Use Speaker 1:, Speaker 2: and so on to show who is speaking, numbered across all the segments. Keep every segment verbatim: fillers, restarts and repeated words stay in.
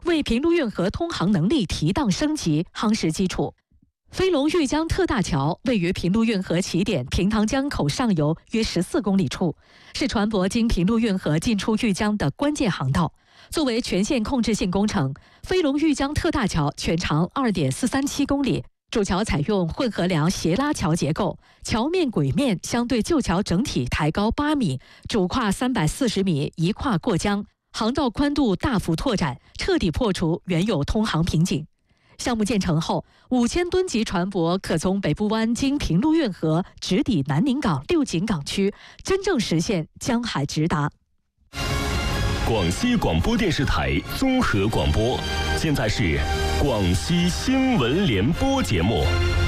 Speaker 1: 为平陆运河通航能力提档升级夯实基础。飞龙玉江特大桥位于平陆运河起点平塘江口上游约十四公里处，是船舶经平陆运河进出玉江的关键航道。作为全线控制性工程，飞龙玉江特大桥全长 二点四三七公里，主桥采用混合梁斜拉桥结构，桥面轨面相对旧桥整体抬高八米，主跨三百四十米，一跨过江，航道宽度大幅拓展，彻底破除原有通航瓶颈。项目建成后，五千吨级船舶可从北部湾经平陆运河直抵南宁港六井港区，真正实现江海直达。
Speaker 2: 广西广播电视台综合广播，现在是广西新闻联播节目。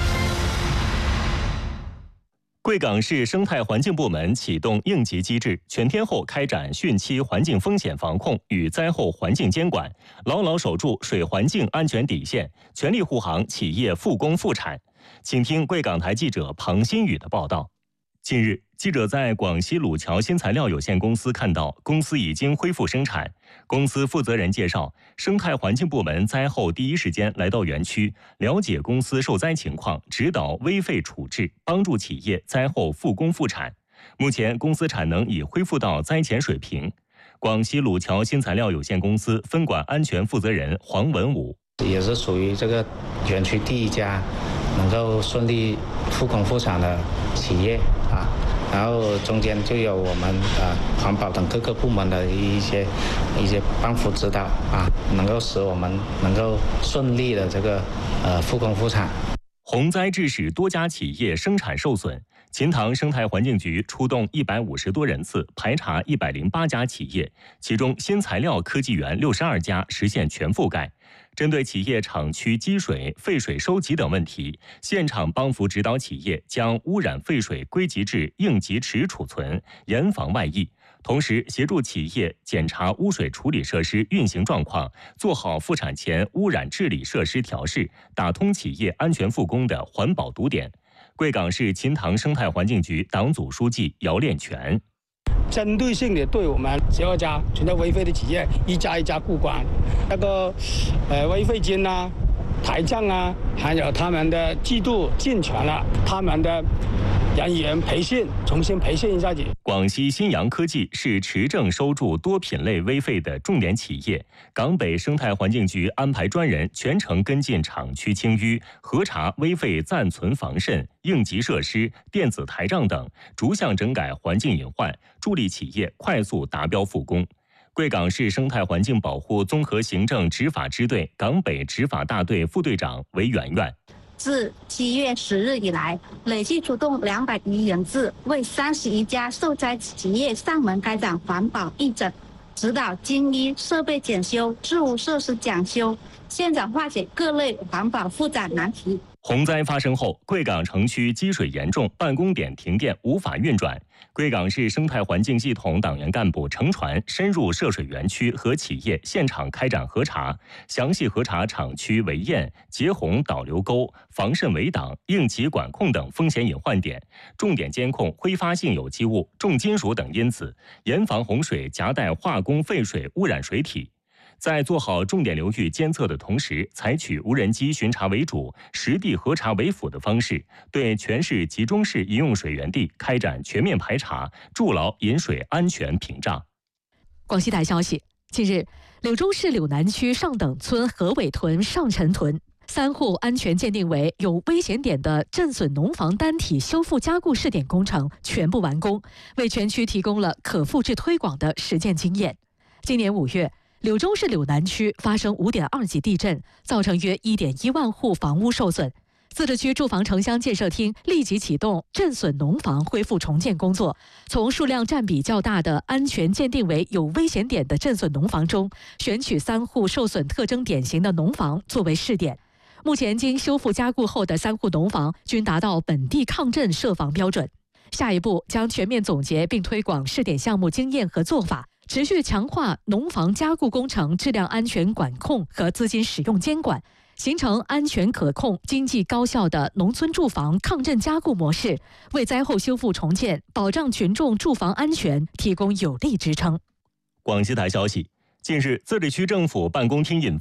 Speaker 2: 贵港市生态环境部门启动应急机制，全天候开展汛期环境风险防控与灾后环境监管，牢牢守住水环境安全底线，全力护航企业复工复产。请听贵港台记者庞新宇的报道。近日，记者在广西鲁桥新材料有限公司看到，公司已经恢复生产。公司负责人介绍，生态环境部门灾后第一时间来到园区，了解公司受灾情况，指导危废处置，帮助企业灾后复工复产。目前，公司产能已恢复到灾前水平。广西鲁桥新材料有限公司分管安全负责人黄文武
Speaker 3: 也是属于这个园区第一家能够顺利复工复产的企业啊，然后中间就有我们呃环保等各个部门的一些一些帮扶指导啊，能够使我们能够顺利的这个呃复工复产。
Speaker 2: 洪灾致使多家企业生产受损，秦塘生态环境局出动一百五十多人次排查一百零八家企业，其中新材料科技园六十二家实现全覆盖。针对企业厂区积水、废水收集等问题，现场帮扶指导企业将污染废水归集至应急池储存，严防外溢。同时，协助企业检查污水处理设施运行状况，做好复产前污染治理设施调试，打通企业安全复工的环保堵点。贵港市秦塘生态环境局党组书记姚练全。
Speaker 4: 针对性的对我们十二家存在危废的企业一家一家过关，那个呃危废金啊、台账啊，还有他们的季度进全了，他们的人员培训重新培训一下子。
Speaker 2: 广西新阳科技是持证收住多品类危废的重点企业，港北生态环境局安排专人全程跟进厂区清淤，核查危废暂存防渗、应急设施、电子台账等，逐项整改环境隐患，助力企业快速达标复工。贵港市生态环境保护综合行政执法支队港北执法大队副队长韦媛媛。
Speaker 5: 自七月十日以来，累计出动两百余人次，为三十一家受灾企业上门开展环保义诊，指导精益设备检修、置物设施讲修，现场化解各类环保复杂难题。
Speaker 2: 洪灾发生后，贵港城区积水严重，办公点停电，无法运转。贵港市生态环境系统党员干部乘船深入涉水园区和企业现场开展核查，详细核查厂区围堰、截洪导流沟、防渗围挡、应急管控等风险隐患点，重点监控挥发性有机物、重金属等因子，严防洪水夹带化工废水污染水体。在做好重点流域监测的同时，采取无人机巡查为主、实地核查为辅的方式，对全市集中式饮用水源地开展全面排查，筑牢饮水安全屏障。
Speaker 1: 广西台消息，近日，柳州市柳南区上等村河尾屯上陈屯三户安全鉴定为有危险点的震损农房单体修复加固试点工程全部完工，为全区提供了可复制推广的实践经验。今年五月，柳州市柳南区发生五点二级地震，造成约一点一万户房屋受损。自治区住房城乡建设厅立即启动震损农房恢复重建工作，从数量占比较大的安全鉴定为有危险点的震损农房中，选取三户受损特征典型的农房作为试点。目前经修复加固后的三户农房均达到本地抗震设防标准。下一步将全面总结并推广试点项目经验和做法，持续强化农房加固工程质量安全管控和资金使用监管，形成安全可控、经济高效的农村住房抗震加固模式，为灾后修复重建、保障群众住房安全提供有力支撑。
Speaker 2: 广西台消息，近日，自治区政府办公厅印发